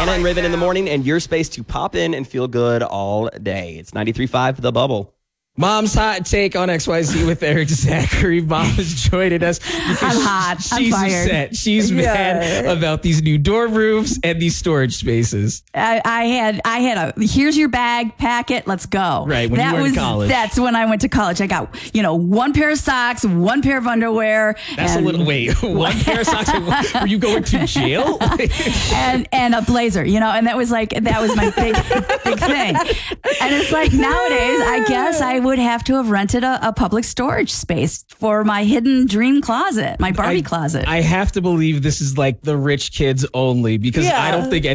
Hannah and Raven in the morning, and your space to pop in and feel good all day. It's 93.5 The Bubble. Mom's hot take on XYZ with Eric Zachary. Mom has joined us. I'm hot. I'm She's fired. upset. She's mad about these new dorm rooms and these storage spaces. I had a here's your bag, pack it, let's go. Right, when you were in college. That's when I went to college. I got, one pair of socks, one pair of underwear. That's and, a little, wait, one pair of socks? Were you going to jail? and a blazer, and that was my big thing. And it's like nowadays, I guess I would have to have rented a public storage space for my hidden dream closet, my Barbie closet. I have to believe this is like the rich kids only because I don't think